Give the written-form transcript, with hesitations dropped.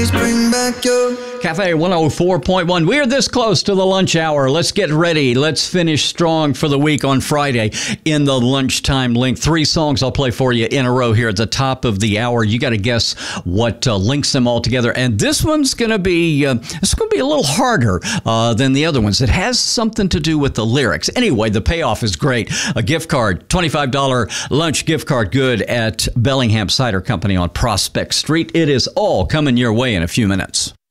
Bring back your Cafe 104.1. We're this close to the lunch hour. Let's get ready. Let's finish strong for the week on Friday in the lunchtime link. 3 songs I'll play for you in a row here at the top of the hour. You got to guess what links them all together. And this one's going to be a little harder than the other ones. It has something to do with the lyrics. Anyway, the payoff is great. A gift card, $25 lunch gift card, good at Bellingham Cider Company on Prospect Street. It is all coming your way in a few minutes.